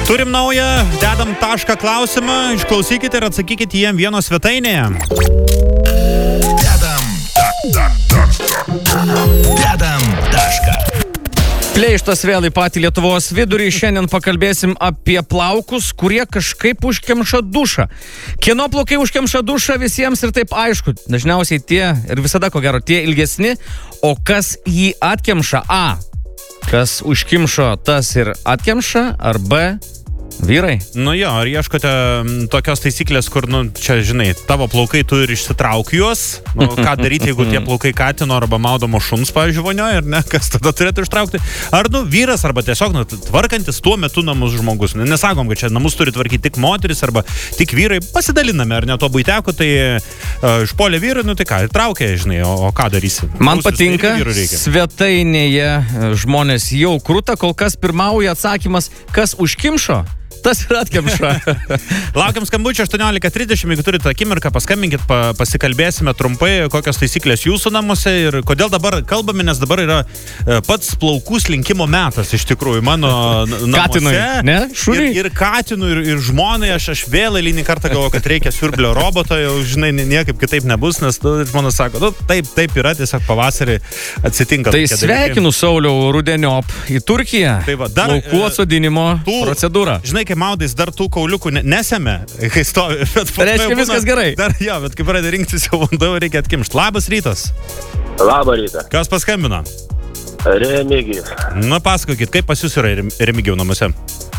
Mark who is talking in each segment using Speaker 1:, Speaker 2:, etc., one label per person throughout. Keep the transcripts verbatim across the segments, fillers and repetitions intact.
Speaker 1: Turim naują, dedam tašką klausimą, išklausykite ir atsakykite jiem vieno svetainėje.
Speaker 2: Dedam, da, da, da. Dedam tašką.
Speaker 3: Pleištas vėl į patį Lietuvos vidurį. Šiandien pakalbėsim apie plaukus, kurie kažkaip užkemša dušą. Kieno plaukai užkemša dušą visiems ir taip aišku. Dažniausiai tie, ir visada ko gero, tie ilgesni. O kas jį atkemša? A. Kas užkimšo, tas ir atkemša. Ar B. Vyrai.
Speaker 1: Nu jo, ar ieškote tokios taisyklės, kur, nu, čia, žinai, tavo plaukai tu ir išsitrauk juos. Nu, ką daryti, jeigu tie plaukai katino arba maudomo šuns, pavyzdžiui, vonioje, ir ne, kas tada turėtų ištraukti. Ar, nu, vyras, arba tiesiog, nu, tvarkantis tuo metu namus žmogus. Nesakom, kad čia namus turi tvarkyti tik moteris arba tik vyrai. Pasidaliname, ar ne, to buiteku, tai uh, išpuolė vyrai, nu, tai ką, traukia, žinai, o, o ką darysi?
Speaker 3: Man Rūsius, patinka, svetainėje žmonės jau kruta, kol kas pirmauja atsakymas, kas užkimšo, tas ir atkemša.
Speaker 1: Laukiam skambučio aštuoniolika trisdešimt, jeigu turite akimirką, paskambinkit, pa, pasikalbėsime trumpai, kokios taisyklės jūsų namuose ir kodėl dabar kalbame, nes dabar yra pats plaukų slinkimo metas, iš tikrųjų, mano namuose.
Speaker 3: Katinui, ne? Šūriai?
Speaker 1: Ir, ir katinui, ir, ir žmonai, aš, aš vėl eilinį kartą galvoju, kad reikia siurblio roboto, jau, žinai, niekaip kitaip nebus, nes žmonės sako, nu, taip, taip yra, tiesiog pavasarį atsitinka.
Speaker 3: Tai sveikinu Sauliau rudeniop į Turkiją.
Speaker 1: Tai va, dar,
Speaker 3: plaukų atsodinimo
Speaker 1: tų,
Speaker 3: procedūrą.
Speaker 1: Žinai, kai maudais, dar tų kauliukų nesėmė, kai stovi.
Speaker 3: Tai reiškia viskas gerai.
Speaker 1: Dar, jo, bet kai pradė rinktis, jau vandu reikia atkimšti. Labas rytas.
Speaker 4: Labą rytą.
Speaker 1: Kas paskambino?
Speaker 4: Remigijus.
Speaker 1: Nu, pasakokit, kaip pas jūs yra Remigijau namuose?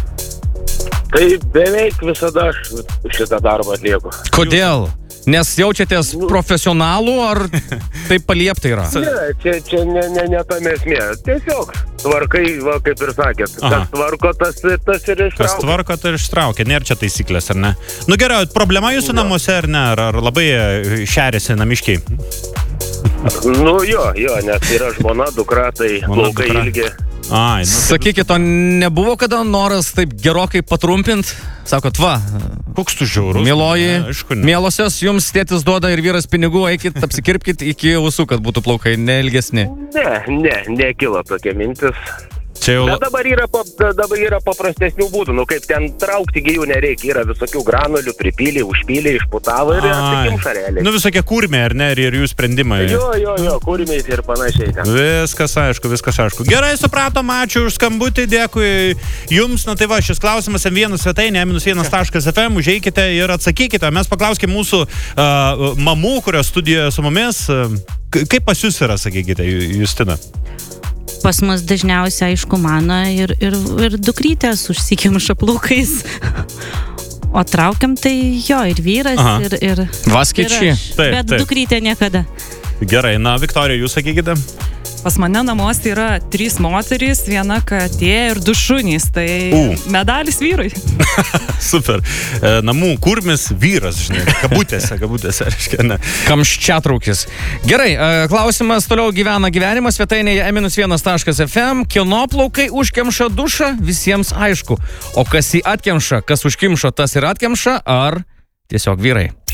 Speaker 4: Tai beveik visada aš šitą darbą atlieku.
Speaker 3: Kodėl? Nes jaučiatės profesionalų, ar taip paliepta yra?
Speaker 4: Ne, čia, čia ne, ne, ne tame esmė. Tiesiog tvarkai, va, kaip ir sakėt.
Speaker 1: Aha.
Speaker 4: Kas tvarko, tas, tas ir ištraukia.
Speaker 1: Kas tvarko, tai ištraukia. Nėra čia taisyklės, ar ne? Nu gerai, problema jūsų namuose, ar ne? Ar, ar labai šeriasi namiškiai?
Speaker 4: Nu jo, jo, nes yra žmona, dukra, tai plaukai ilgi.
Speaker 1: Ai, nu,
Speaker 3: sakykit, o nebuvo kada noras taip gerokai patrumpint? Sakot, va,
Speaker 1: koks tu žiaurus?
Speaker 3: Mieloji,
Speaker 1: ne, aišku, ne.
Speaker 3: Mielosios, jums tėtis duoda ir vyras pinigų, eikit, apsikirpkit iki ausų, kad būtų plaukai neilgesni.
Speaker 4: Ne, ne, nekilo tokia mintis.
Speaker 1: Jau...
Speaker 4: Bet dabar yra, dabar yra paprastesnių būdų, nu kaip ten traukti jų nereikia, yra visokių granulių, pripylį, užpylį, išputavo ir atsikimša realiai.
Speaker 1: Nu visokie kurmiai, ar ne, ir jų sprendimai.
Speaker 4: Jo, jo, jo, kurmiai ir panašiai ten.
Speaker 1: Viskas aišku, viskas aišku. Gerai, supratom, ačiū už skambutį, dėkui jums. Na tai va, šis klausimas em vienas svetainė, em vienas taškas ef em, užeikite ir atsakykite. Mes paklauskime mūsų uh, mamų, kurios studijoje su mumis. Kaip pas jūs yra, sakykite, Justina?
Speaker 5: Pas mus dažniausiai, aišku, mano ir, ir, ir dukrytės užsikimša plaukais. O traukiam tai jo, ir vyras,
Speaker 1: Aha.
Speaker 5: ir, ir,
Speaker 3: Vaskičiai.
Speaker 5: ir aš.
Speaker 1: Taip,
Speaker 5: Bet
Speaker 1: taip.
Speaker 5: dukrytė niekada.
Speaker 1: Gerai, na, Viktorija, jūs sakykite?
Speaker 6: Pas mane namuose yra trys moterys, viena katė ir du šunys, tai
Speaker 1: U.
Speaker 6: medalis vyrai.
Speaker 1: Super. E, namų kurmis vyras, žinai, kabutėse, kabutėse, reiškia, ne.
Speaker 3: Kamščiatraukis. Gerai, klausimas toliau gyvena gyvenimas svetainėje em vienas taškas ef em. Kieno plaukai užkemša dušą? Visiems aišku. O kas jį atkemša, kas užkimšo, tas ir atkemša, ar tiesiog vyrai?